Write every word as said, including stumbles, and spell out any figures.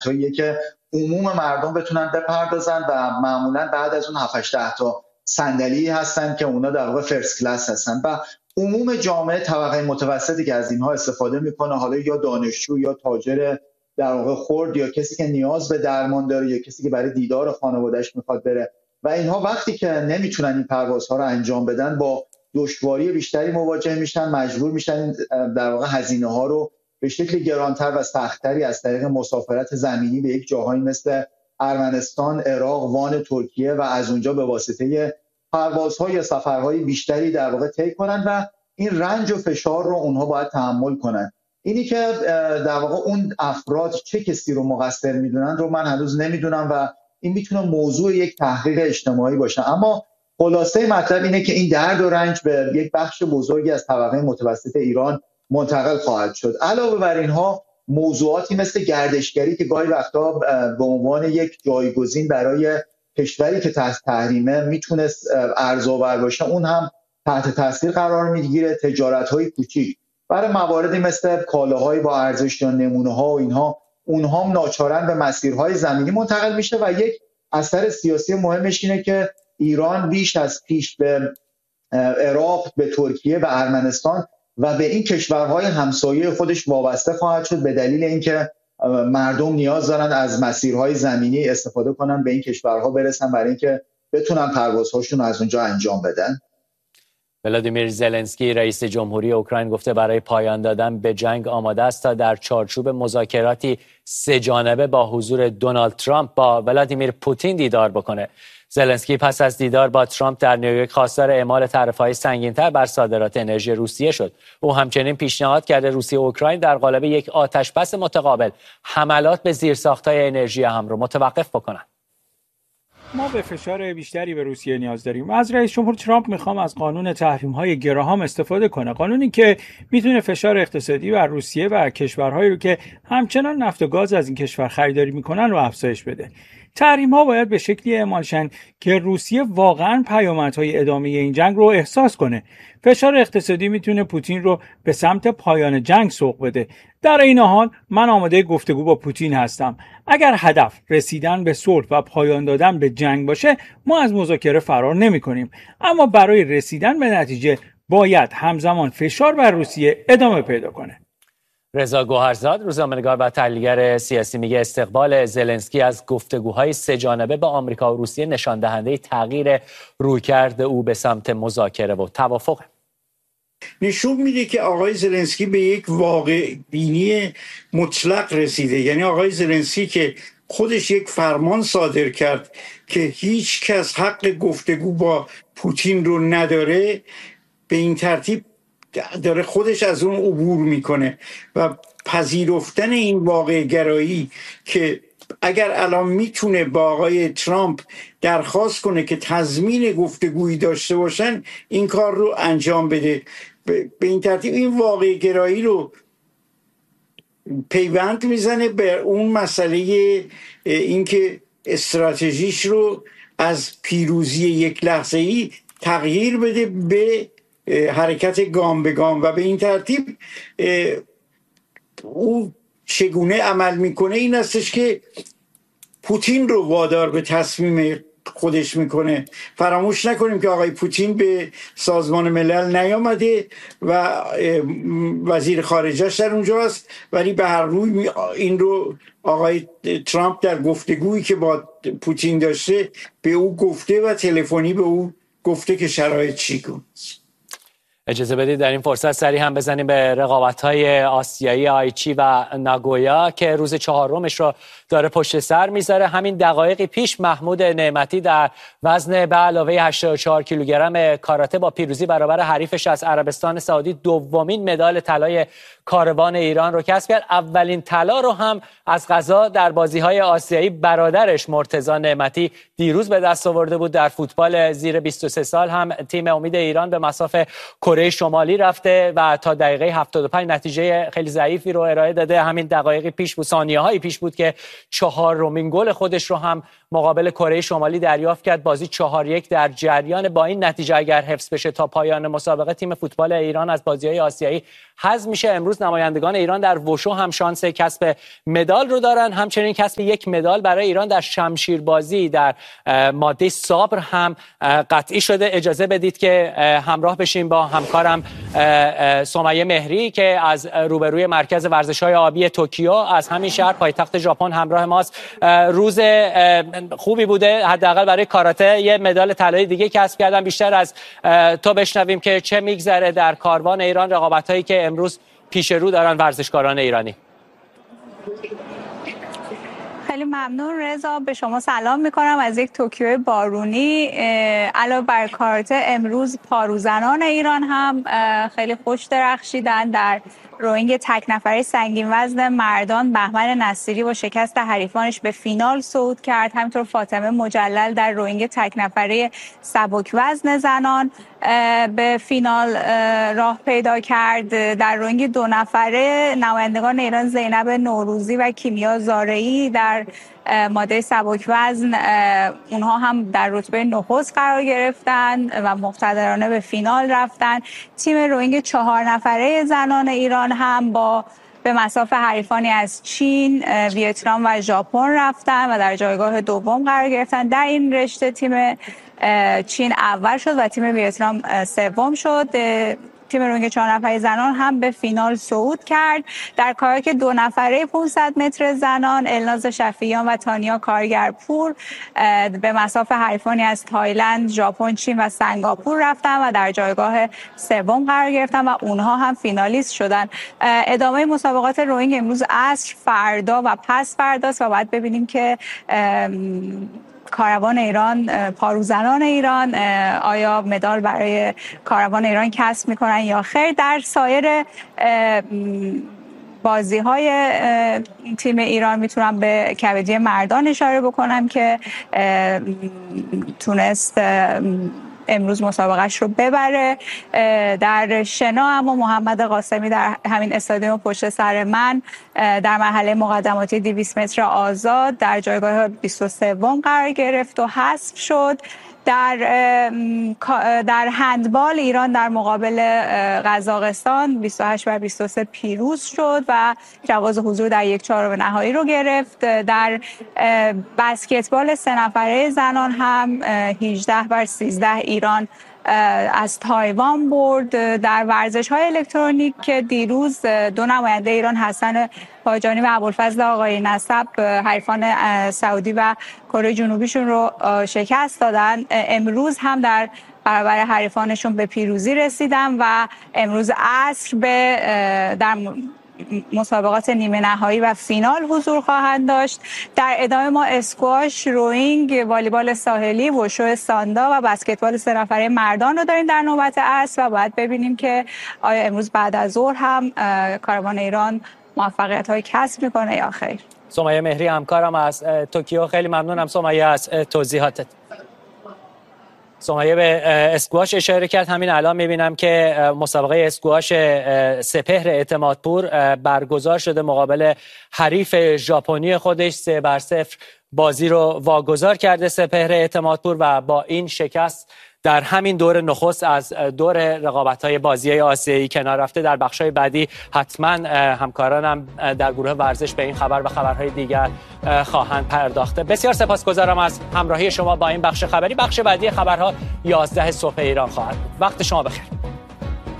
قیمتاییه که عموم مردم بتونن بپردازن و معمولا بعد از اون هفت هشت تا صندلی هستن که اونا در واقع فرست کلاس هستن و عموم جامعه طبقه متوسطی که از اینها استفاده میکنه، حالا یا دانشجو یا تاجر در واقع خرد یا کسی که نیاز به درمان داره یا کسی که برای دیدار خانواده‌اش میخواد بره و اینها وقتی که نمیتونن این پروازها رو انجام بدن با دشواری بیشتری مواجه میشن، مجبور میشن در واقع هزینه ها رو به شکل گرانتر و سخت‌تری از طریق مسافرت زمینی به یک جاهایی مثل ارمنستان، عراق، وان، ترکیه و از اونجا به واسطه پروازها یا سفرهای بیشتری در واقع طی کنن و این رنج و فشار رو اونها باید تحمل کنن. اینی که در واقع اون افراد چه کسی رو مقصر میدونن رو من هنوز نمیدونم و این میتونه موضوع یک تحقیق اجتماعی باشه، اما خلاصه مطلب اینه که این درد و رنج به یک بخش بزرگی از طبقه متوسط ایران منتقل خواهد شد. علاوه بر اینها موضوعاتی مثل گردشگری که گاهی وقتا به عنوان یک جایگزین برای کشوری که تحت تحریمه میتونست ارزآور باشه، اون هم تحت تاثیر قرار میگیره. تجارت‌های کوچیک برای مواردی مثل کالاهای با ارزش یا نمونه‌ها و اینها، اونها هم ناچارن به مسیرهای زمینی منتقل میشه و یک اثر سیاسی مهمش اینه که ایران بیش از پیش به عراق، به ترکیه و ارمنستان و به این کشورهای همسایه خودش وابسته خواهد شد به دلیل اینکه مردم نیاز دارن از مسیرهای زمینی استفاده کنن به این کشورها برسن برای اینکه بتونن پروازهاشون از اونجا انجام بدن. ولادیمیر زلنسکی رئیس جمهوری اوکراین گفته برای پایان دادن به جنگ آماده است تا در چارچوب مذاکراتی سه جانبه با حضور دونالد ترامپ با ولادیمیر پوتین دیدار بکنه. زلنسکی پس از دیدار با ترامپ در نیویورک خواستار اعمال تعرفه‌های سنگین‌تر بر صادرات انرژی روسیه شد. او همچنین پیشنهاد کرده روسیه و اوکراین در قالب یک آتش‌بس متقابل حملات به زیرساخت‌های انرژی هم رو متوقف بکنند. ما به فشار بیشتری به روسیه نیاز داریم و از رئیس جمهور ترامپ میخوام از قانون تحریم‌های گراهام استفاده کنه، قانونی که میتونه فشار اقتصادی بر روسیه و کشورهایی رو که همچنان نفت و گاز از این کشور خریداری میکنن رو افزایش بده. تحریم‌ها باید به شکلی اعمال شن که روسیه واقعاً پیامدهای ادامه این جنگ رو احساس کنه. فشار اقتصادی میتونه پوتین رو به سمت پایان جنگ سوق بده. در این حال من آماده گفتگو با پوتین هستم. اگر هدف رسیدن به صلح و پایان دادن به جنگ باشه، ما از مذاکره فرار نمی‌کنیم. اما برای رسیدن به نتیجه باید همزمان فشار بر روسیه ادامه پیدا کنه. رضا گوهرزاد، روزنامه‌نگار و تحلیلگر سیاسی، میگه استقبال زلنسکی از گفتگوهای سه جانبه با آمریکا و روسیه نشان دهنده تغییر رویکرد او به سمت مذاکره و توافق. نشون میده که آقای زلنسکی به یک واقع بینی مطلق رسیده. یعنی آقای زلنسکی که خودش یک فرمان صادر کرد که هیچ کس حق گفتگو با پوتین رو نداره، به این ترتیب داره خودش از اون عبور میکنه و پذیرفتن این واقع گرایی که اگر الان میتونه با آقای ترامپ درخواست کنه که تضمین گفتگویی داشته باشن، این کار رو انجام بده. به این ترتیب این واقع گرایی رو پیوند میزنه به اون مسئله اینکه استراتژیش رو از پیروزی یک لحظه‌ای تغییر بده به حرکت گام به گام و به این ترتیب او چگونه عمل میکنه این استش که پوتین رو وادار به تصمیم خودش میکنه. فراموش نکنیم که آقای پوتین به سازمان ملل نیامده و وزیر خارجه‌اش در اونجا هست، ولی به هر روی این رو آقای ترامپ در گفتگویی که با پوتین داشته به او گفته و تلفنی به او گفته که شرایط چیکونه. اجازه بدید در این فرصت سری هم بزنیم به رقابت‌های آسیایی آیچی و ناگویا که روز چهارمش رو داره پشت سر میذاره. همین دقایقی پیش محمود نعمتی در وزن به علاوه هشتاد و چهار کیلوگرم کاراته با پیروزی برابر حریفش از عربستان سعودی دومین مدال طلای کاروان ایران رو کسب کرد. اولین طلا رو هم از قضا در بازی‌های آسیایی برادرش مرتضی نعمتی دیروز به دست آورده بود. در فوتبال زیر بیست و سه سال هم تیم امید ایران به مصاف کره شمالی رفته و تا دقیقه هفتاد و پنج نتیجه خیلی ضعیفی رو ارائه داده. همین دقایقی پیش بود، ثانیه‌های پیش بود که چهارمین گل خودش رو هم مقابل کره شمالی دریافت کرد. بازی چهار یک در جریان. با این نتیجه اگر حفظ بشه تا پایان مسابقه، تیم فوتبال ایران از بازی‌های آسیایی حذف میشه. امروز نمایندگان ایران در وشو هم شانس کسب مدال رو دارن، همچنین کسب یک مدال برای ایران در شمشیربازی در ماده صبر هم قطعی شده. اجازه بدید که همراه بشیم با همکارم سمیه مهری که از روبروی مرکز ورزش‌های آبی توکیو از همین شهر پایتخت ژاپن همراه ماست. روز خوبی بوده، حداقل برای کاراته یه مدال طلایی دیگه کسب کردن. بیشتر از تو بشنویم که چه میگذره در کاروان ایران، رقابت‌هایی که امروز پیش رو دارن ورزشکاران ایرانی. خیلی ممنون رضا، به شما سلام میکنم از یک توکیو بارونی. علاوه بر کاراته، امروز پاروزنان ایران هم خیلی خوش درخشیدن. در روینگ تک نفره سنگین وزن مردان بهمن نصیری با شکست حریفانش به فینال صعود کرد. همینطور فاطمه مجلل در روینگ تک نفره سبک وزن زنان به فینال راه پیدا کرد. در روینگ دو نفره نمایندگان ایران زینب نوروزی و کیمیا زارعی در ماده سبک وزن اونها هم در رتبه نخست قرار گرفتن و مقتدرانه به فینال رفتن. تیم روینگ چهار نفره زنان ایران هم با به مصاف حریفانی از چین، ویتنام و ژاپن رفتن و در جایگاه دوم قرار گرفتن. در این رشته تیم چین اول شد و تیم ویتنام سوم شد. تیم روینگ چهار نفره زنان هم به فینال صعود کرد. در کاراک دو نفره پانصد متر زنان، الناز شفیعیان و تانیا کارگرپور به مصاف حریفانی از تایلند، ژاپن، چین و سنگاپور رفتن و در جایگاه سوم قرار گرفتن و اونها هم فینالیست شدن. ادامه مسابقات روینگ امروز عصر، فردا و پس فرداست و باید ببینیم که کاروان ایران، پاروزنان ایران آیا مدال برای کاروان ایران کسب میکنن یا خیر. در سایر بازی های تیم ایران میتونم به کبدی مردان اشاره بکنم که تونست امروز مسابقهش رو ببره. در شنا اما محمد قاسمی در همین استادیوم پشت سر من در مرحله مقدماتی دویست متر آزاد در جایگاه بیست و سه قرار گرفت و حذف شد. در در هندبال ایران در مقابل قزاقستان بیست و هشت بر بیست و سه پیروز شد و جواز حضور در یک چهارم نهایی رو گرفت. در بسکتبال سه نفره زنان هم هجده بر سیزده ایران از تایوان برد. در ورزش‌های الکترونیک که دیروز دو نماینده ایران، حسن پاجانی و ابوالفضل آقای نسب، حریفان سعودی و کره جنوبیشون رو شکست دادن، امروز هم در برابر حریفانشون به پیروزی رسیدن و امروز عصر به در مسابقات نیمه نهایی و فینال حضور خواهند داشت. در ادامه ما اسکواش، روینگ، والیبال ساحلی، وشو ساندا و بسکتبال سه نفره مردان رو داریم در نوبت عصر و باید ببینیم که آیا امروز بعد از ظهر هم کاروان ایران موفقیت‌های کسب میکنه یا خیر. سمیه مهری همکارم از توکیو، خیلی ممنونم سمیه از توضیحاتت. سمیه به اسکواش اشاره کرد. همین الان میبینم که مسابقه اسکواش سپهر اعتمادپور برگزار شده مقابل حریف ژاپنی خودش. سه بر صفر بازی رو واگذار کرده سپهر اعتمادپور و با این شکست در همین دور نخست از دور رقابت‌های بازی آسیایی کنار رفته. در بخش‌های بعدی حتما همکارانم در گروه ورزش به این خبر و خبرهای دیگر خواهند پرداخته. بسیار سپاسگزارم از همراهی شما با این بخش خبری. بخش بعدی خبرها یازده صبح ایران خواهد بود. وقت شما بخیر.